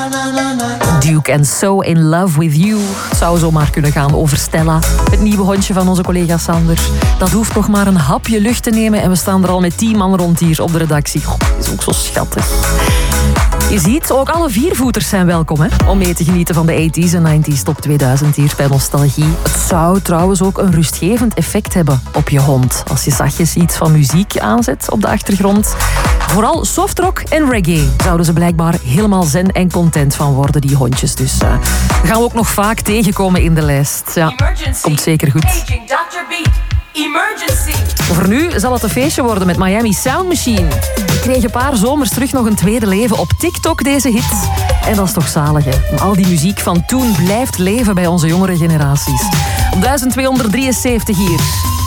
Duke and So in Love With You. Het zou zomaar kunnen gaan over Stella, het nieuwe hondje van onze collega Sander. Dat hoeft nog maar een hapje lucht te nemen en we staan er al met 10 man rond hier op de redactie. Goh, dat is ook zo schattig. Je ziet, ook alle viervoeters zijn welkom, hè? Om mee te genieten van de 80s en 90s top 2000 hier bij Nostalgie. Het zou trouwens ook een rustgevend effect hebben op je hond. Als je zachtjes iets van muziek aanzet op de achtergrond. Vooral softrock en reggae zouden ze blijkbaar helemaal zen en content van worden, die hondjes. Dus gaan we ook nog vaak tegenkomen in de lijst. Ja, komt zeker goed. Voor nu zal het een feestje worden met Miami Sound Machine. Die kreeg een paar zomers terug nog een tweede leven op TikTok, deze hit. En dat is toch zalig, hè? Al die muziek van toen blijft leven bij onze jongere generaties. Op 1273 hier.